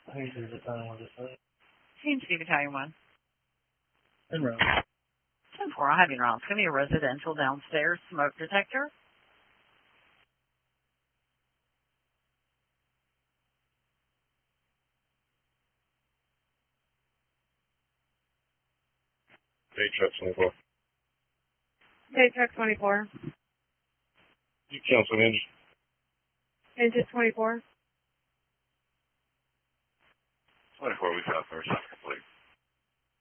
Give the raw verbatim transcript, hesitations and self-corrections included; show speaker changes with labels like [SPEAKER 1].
[SPEAKER 1] Who's the battalion was it, sorry?
[SPEAKER 2] Team C, Battalion one.
[SPEAKER 1] In round.
[SPEAKER 2] ten four, I have you around. It's going to be a residential downstairs smoke detector.
[SPEAKER 3] Day truck twenty-four.
[SPEAKER 4] Day truck twenty-four.
[SPEAKER 3] You cancel engine.
[SPEAKER 4] Engine twenty-four.
[SPEAKER 3] twenty-four, we got first.